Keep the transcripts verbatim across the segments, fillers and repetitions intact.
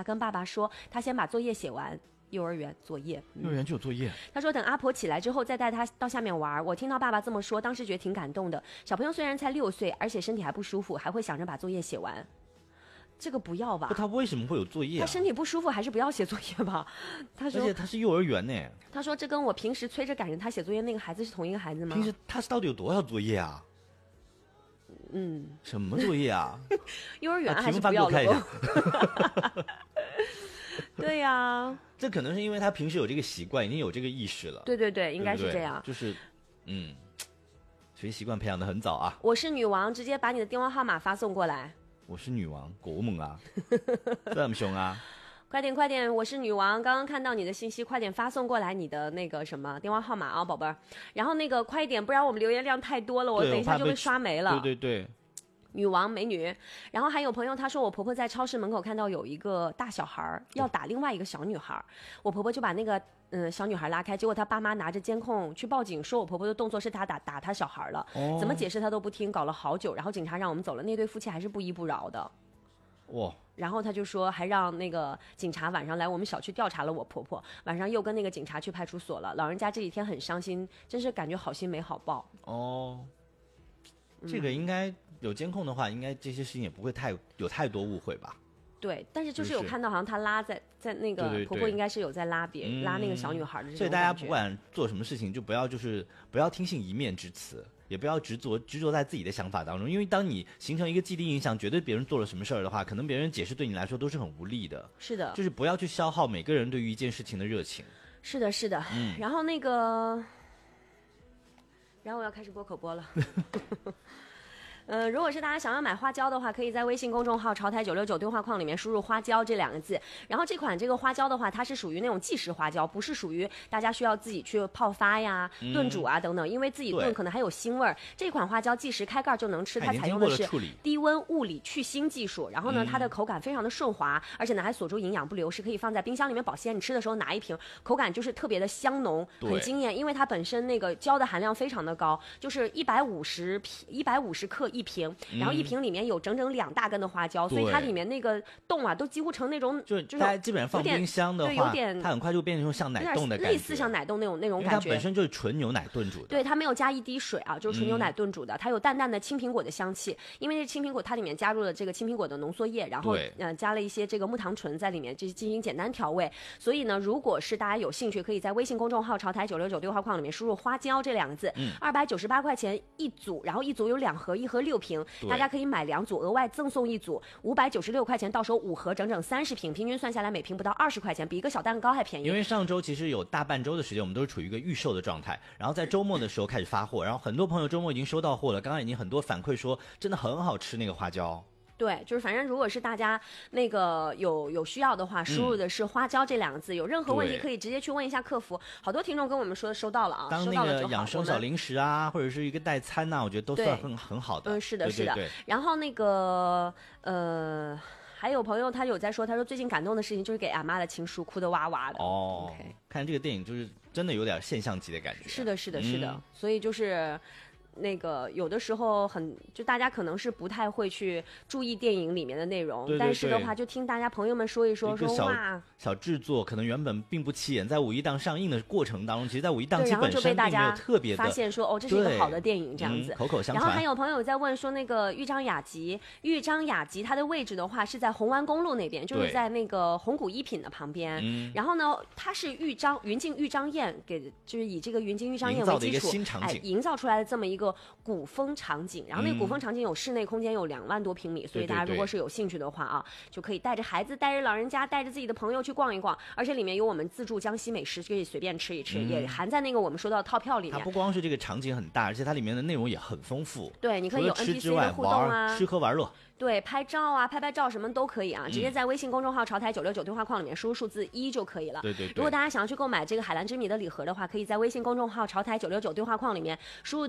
他跟爸爸说，他先把作业写完。幼儿园作业， 幼儿园就有作业。 他说等阿婆起来之后再带他到下面玩。我听到爸爸这么说，当时觉得挺感动的。小朋友虽然才六岁，而且身体还不舒服，还会想着把作业写完。这个不要吧？ 不，他为什么会有作业、啊？ 他身体不舒服，还是不要写作业吧。他说， 而且他是幼儿园呢。 他说这跟我平时催着赶着他写作业那个孩子是同一个孩子吗？ 平时他是到底有多少作业啊？ 嗯， 什么作业啊？ 幼儿园还是不要了。对呀、啊， 这可能是因为他平时有这个习惯，已经有这个意识了。 对对对，应该是这样。 对对就是，嗯，学习习惯培养得很早啊。 我是女王，直接把你的电话号码发送过来。 我是女王，国猛啊，这么凶啊！ 快点快点，我是女王，刚刚看到你的信息，快点发送过来你的那个什么电话号码啊，宝贝儿。然后那个快一点，不然我们留言量太多了，我等一下就被刷没了。 对对对。 女王美女，然后还有朋友他说我婆婆在超市门口看到有一个大小孩要打另外一个小女孩，我婆婆就把那个嗯小女孩拉开，结果她爸妈拿着监控去报警，说我婆婆的动作是她打打她小孩了、哦、怎么解释她都不听，搞了好久，然后警察让我们走了，那对夫妻还是不依不饶的。 哇！ 然后他就说还让那个警察晚上来我们小区调查了我婆婆，晚上又跟那个警察去派出所了，老人家这几天很伤心，真是感觉好心没好报。 哦，这个应该有监控的话，应该这些事情也不会太有太多误会吧？ 对，但是就是有看到好像他拉在在那个婆婆应该是有在拉别、嗯、拉那个小女孩的这种感觉。 所以大家不管做什么事情，就不要就是不要听信一面之词，也不要执着执着在自己的想法当中，因为当你形成一个既定印象，觉得别人做了什么事儿的话，可能别人解释对你来说都是很无力的。 是的， 就是不要去消耗每个人对于一件事情的热情。 是的，是的。嗯、然后那个，然后我要开始播口播了。呃，如果是大家想要买花椒的话，可以在微信公众号潮台九六九对话框里面输入花椒这两个字。然后这款这个花椒的话，它是属于那种即食花椒，不是属于大家需要自己去泡发呀、炖煮啊等等，因为自己炖可能还有腥味儿。这款花椒即食开盖就能吃，它采用的是低温物理去腥技术。然后呢，它的口感非常的顺滑，而且呢还锁住营养不流失，可以放在冰箱里面保鲜。你吃的时候拿一瓶，口感就是特别的香浓，很惊艳，因为它本身那个胶的含量非常的高，就是一百五十一百五十克。一瓶，然后一瓶里面有整整两大根的花椒，嗯、所以它里面那个冻啊，都几乎成那种就是大家基本上放冰箱的话， 有点它很快就变成像奶冻的感觉， 类似像奶冻那种那种感觉。 它本身就是纯牛奶炖煮的， 对，它没有加一滴水啊，就是纯牛奶炖煮的，嗯、它有淡淡的青苹果的香气，因为这青苹果它里面加入了这个青苹果的浓缩液，然后呃加了一些这个木糖醇在里面，就是进行简单调味。所以呢，如果是大家有兴趣，可以在微信公众号潮台九六九对话框里面输入花椒这两个字，二百九十八块钱一组，然后一组有两盒，一盒六瓶。大家可以买两组，额外赠送一组，五百九十六块钱，到手五盒，整整三十瓶，平均算下来每瓶不到二十块钱，比一个小蛋糕还便宜。 因为上周其实有大半周的时间，我们都是处于一个预售的状态，然后在周末的时候开始发货，然后很多朋友周末已经收到货了，刚刚已经很多反馈说真的很好吃那个花椒。 对，就是反正如果是大家那个有有需要的话，输入的是花椒这两个字，嗯、有任何问题可以直接去问一下客服。好多听众跟我们说收到了啊， 当那个养生小零食啊，或者是一个代餐呐、啊，我觉得都算很很好的。 嗯，是的，是的。 对对对然后那个呃。还有朋友他有在说，他说最近感动的事情就是给阿妈的情书，哭得哇哇的。 哦 ，OK， 看这个电影就是真的有点现象级的感觉。 是的，是的，是的， 嗯、 所以就是。那个有的时候很就大家可能是不太会去注意电影里面的内容， 对对对， 但是的话就听大家朋友们说一说，说哇， 小制作可能原本并不起眼，在五一档上映的过程当中，其实在五一档期本身并没有特别的发现说哦，这是一个好的电影这样子、 嗯，口口相传。 然后还有朋友在问说，那个豫章雅集，豫章雅集它的位置的话是在红湾公路那边，就是在那个红谷一品的旁边。 嗯、 然后呢，它是豫章云境豫章宴给就是以这个云境豫章宴为基础，哎，营造出来的这么一个古风。场景，然后那个古风场景有室内空间有两万多平米、嗯、所以大家如果是有兴趣的话啊，对对对，就可以带着孩子带着老人家带着自己的朋友去逛一逛，而且里面有我们自助江西美食，可以随便吃一吃、嗯、也含在那个我们说到的套票里面。 它不光是这个场景很大，而且它里面的内容也很丰富。 对，你可以有 N P C 的互动啊， 吃喝玩乐， 对，拍照啊，拍拍照什么都可以啊，直接在微信公众号潮台九六九对话框里面输入数字一就可以了。 对对对。 如果大家想要去购买这个海蓝之谜的礼盒的话，可以在微信公众号潮台九六九对话框里面输入的是海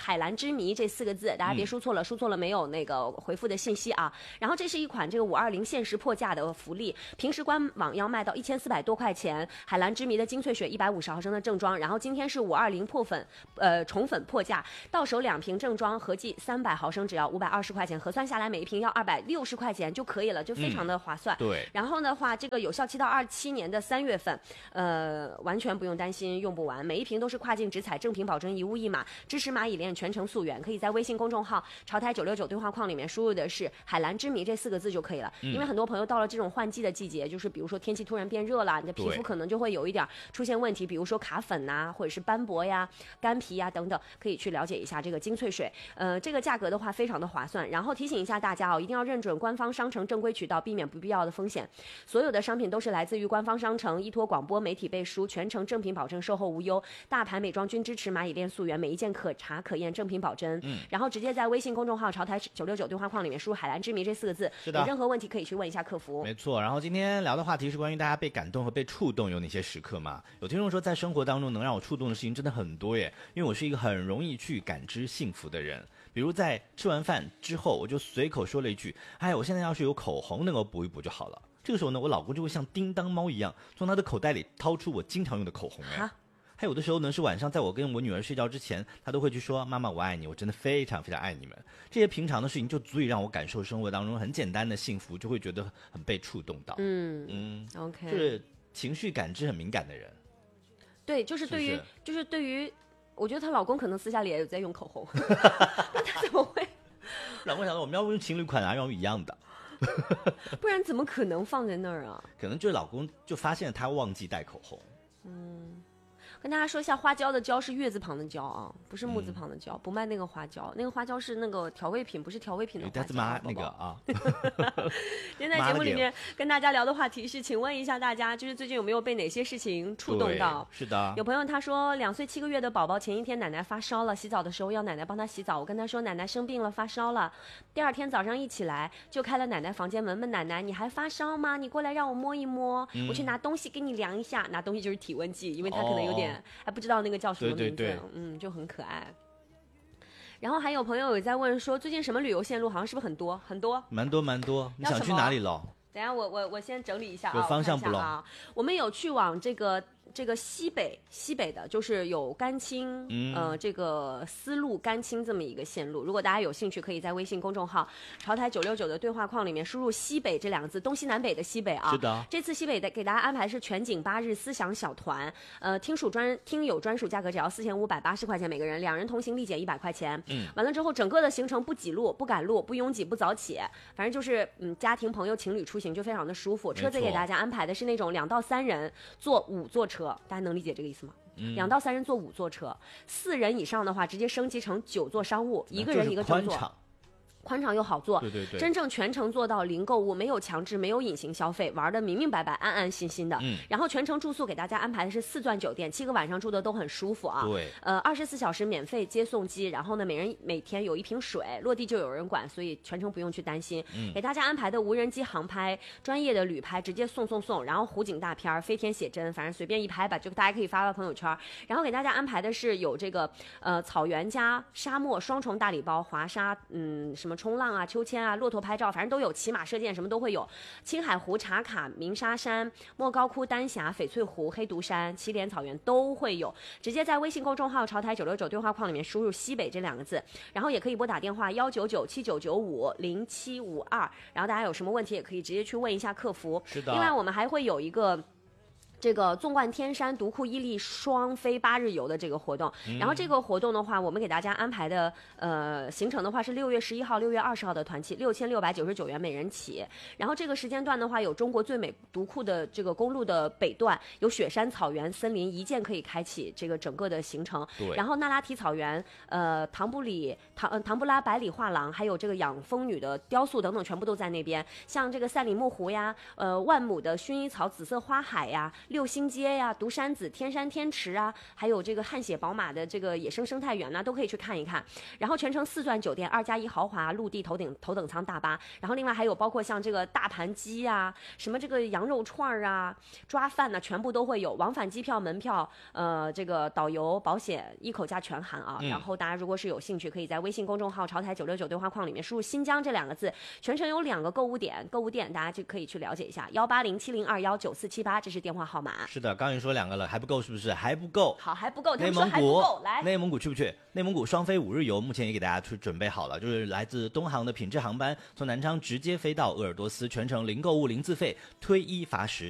海蓝之谜这四个字，大家别输错了，嗯、输错了没有那个回复的信息啊。然后这是一款这个五二零限时破价的福利，平时官网要卖到一千四百多块钱，海蓝之谜的精粹水一百五十毫升的正装，然后今天是五二零破粉，呃宠粉破价，到手两瓶正装合计三百毫升只要五百二十块钱，核算下来每一瓶要二百六十块钱就可以了，就非常的划算。 嗯、对。 然后的话，这个有效期到二七年的三月份，呃，完全不用担心用不完，每一瓶都是跨境直采，正品保证一物一码，支持蚂蚁链全程溯源，可以在微信公众号潮台九六九对话框里面输入的是海蓝之谜这四个字就可以了。嗯、因为很多朋友到了这种换季的季节，就是比如说天气突然变热了，你的皮肤可能就会有一点出现问题，比如说卡粉呐、啊，或者是斑驳呀、干皮呀等等，可以去了解一下这个精粹水。呃，这个价格的话非常的划算。然后提醒一下大家哦，一定要认准官方商城正规渠道，避免不必要的风险。所有的商品都是来自于官方商城，依托广播媒体背书，全程正品保证，售后无忧。大牌美妆均支持蚂蚁链溯源，每一件可查可验，正品保真。嗯，然后直接在微信公众号潮台九六九对话框里面输入海蓝之谜这四个字， 是的， 有任何问题可以去问一下客服。 没错，然后今天聊的话题是关于大家被感动和被触动有哪些时刻嘛？有听众说在生活当中能让我触动的事情真的很多耶，因为我是一个很容易去感知幸福的人。比如在吃完饭之后，我就随口说了一句：“哎，我现在要是有口红能够补一补就好了。”这个时候呢，我老公就会像叮当猫一样，从他的口袋里掏出我经常用的口红哎。还有的时候呢，是晚上在我跟我女儿睡觉之前，他都会去说：“妈妈，我爱你，我真的非常非常爱你们。”这些平常的事情就足以让我感受生活当中很简单的幸福，就会觉得很被触动到。嗯嗯 ，OK， 就是情绪感知很敏感的人。 对，就是对于，是是就是对于。我觉得她老公可能私下里也有在用口红，那他怎么会？ 老公想到我们要用情侣款啊，用一样的， 不然怎么可能放在那儿啊？ 可能就是老公就发现他忘记带口红。 嗯，跟大家说一下，花椒的椒是月字旁的椒啊，不是木字旁的椒，嗯、不卖那个花椒，那个花椒是那个调味品，不是调味品的花椒。 妈那个啊。 今天在节目里面跟大家聊的话题是，请问一下大家，就是最近有没有被哪些事情触动到？ 是的， 有朋友他说，两岁七个月的宝宝前一天奶奶发烧了，洗澡的时候要奶奶帮他洗澡，我跟他说奶奶生病了发烧了，第二天早上一起来就开了奶奶房间门，问奶奶你还发烧吗？你过来让我摸一摸，嗯、我去拿东西给你量一下，拿东西就是体温计，因为他可能有点、哦、还不知道那个叫什么名字， 对对对， 嗯，就很可爱。然后还有朋友有在问说，最近什么旅游线路好像是不是很多很多？ 蛮多蛮多，你想去哪里喽？ 等一下我我我先整理一下啊， 有方向不喽？ 啊，我们有去往这个。这个西北西北的就是有甘青，嗯、呃，这个丝路甘青这么一个线路。如果大家有兴趣，可以在微信公众号潮台九六九的对话框里面输入西北这两个字，东西南北的西北啊。 是的。 这次西北的给大家安排是全景八日思想小团，呃，听属专听友专属价格只要四千五百八十块钱每个人，两人同行立减一百块钱。嗯。完了之后，整个的行程不挤路、不赶路、不拥挤、不早起，反正就是嗯，家庭朋友情侣出行就非常的舒服。车子给大家安排的是那种两到三人坐五座车，大家能理解这个意思吗？嗯、两到三人坐五座车，四人以上的话直接升级成九座商务，一个人一个正座。宽敞又好坐， 对对对， 真正全程做到零购物，没有强制，没有隐形消费，玩的明明白白，安安心心的。嗯，然后全程住宿给大家安排的是四钻酒店，七个晚上住的都很舒服啊。 对， 呃，二十四小时免费接送机，然后呢，每人每天有一瓶水，落地就有人管，所以全程不用去担心。嗯，给大家安排的无人机航拍，专业的旅拍，直接送送送，然后湖景大片，飞天写真，反正随便一拍吧，就大家可以发到朋友圈。然后给大家安排的是有这个呃草原加沙漠双重大礼包，滑沙，嗯，什么冲浪啊、秋千啊、骆驼拍照，反正都有，骑马射箭什么都会有。青海湖、茶卡、鸣沙山、莫高窟、丹霞、翡翠湖、黑独山、祁连草原都会有。直接在微信公众号潮台九六九对话框里面输入西北这两个字，然后也可以拨打电话幺九九七九九五零七五二，然后大家有什么问题也可以直接去问一下客服。 是的。 另外我们还会有一个这个纵贯天山独库伊利双飞八日游的这个活动，嗯、然后这个活动的话，我们给大家安排的呃行程的话是六月十一号、六月二十号的团期，六千六百九十九元每人起。然后这个时间段的话，有中国最美独库的这个公路的北段，有雪山、草原、森林，一键可以开启这个整个的行程。 对。 然后那拉提草原、呃唐布里、唐呃唐布拉百里画廊，还有这个养蜂女的雕塑等等，全部都在那边。像这个赛里木湖呀，呃万亩的薰衣草紫色花海呀。 六星街呀、独山子、天山天池啊，还有这个汗血宝马的这个野生生态园呢、啊，都可以去看一看。然后全程四钻酒店，二加一豪华陆地头顶头等舱大巴，然后另外还有包括像这个大盘鸡啊，什么这个羊肉串啊、抓饭呢、啊，全部都会有。往返机票、门票，呃，这个导游、保险一口价全含啊。嗯、然后大家如果是有兴趣，可以在微信公众号潮台九六九对话框里面输入新疆这两个字，全程有两个购物点，购物店大家就可以去了解一下，幺八零七零二幺九四七八，这是电话号码。 是的，刚才说两个了，还不够是不是？还不够。 好，还不够。 内蒙古， 来， 内蒙古去不去？内蒙古双飞五日游，目前也给大家去准备好了，就是来自东航的品质航班，从南昌直接飞到鄂尔多斯，全程零购物、零自费，推一罚十。